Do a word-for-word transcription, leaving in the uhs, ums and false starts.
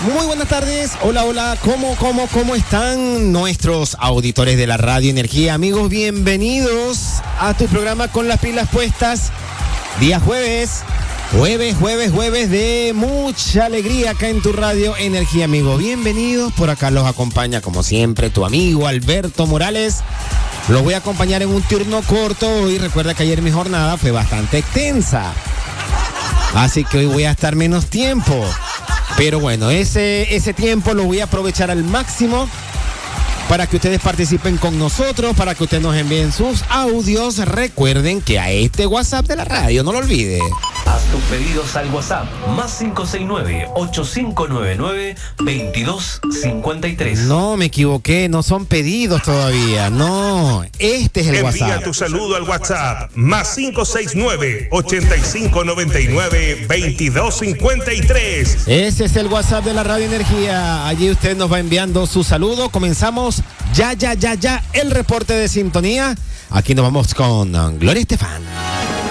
Muy buenas tardes, hola, hola, ¿cómo, cómo, cómo están nuestros auditores de la Radio Energía? Amigos, bienvenidos a tu programa Con las Pilas Puestas, día jueves, jueves, jueves, jueves de mucha alegría acá en tu Radio Energía, amigo. Bienvenidos, por acá los acompaña como siempre tu amigo Alberto Morales. Los voy a acompañar en un turno corto y recuerda que ayer mi jornada fue bastante extensa, así que hoy voy a estar menos tiempo. Pero bueno, ese, ese tiempo lo voy a aprovechar al máximo para que ustedes participen con nosotros, para que ustedes nos envíen sus audios. Recuerden que a este WhatsApp de la radio, no lo olvide. Haz tus pedidos al WhatsApp más cinco seis nueve, ocho cinco nueve nueve, dos dos cinco tres. No, me equivoqué, no son pedidos todavía, no, este es el Envía WhatsApp. Envía tu saludo al WhatsApp más cinco seis nueve, ocho cinco nueve nueve, dos dos cinco tres. Ese es el WhatsApp de la Radio Energía. Allí usted nos va enviando su saludo. Comenzamos ya, ya, ya, ya el reporte de sintonía. Aquí nos vamos con Gloria Estefan.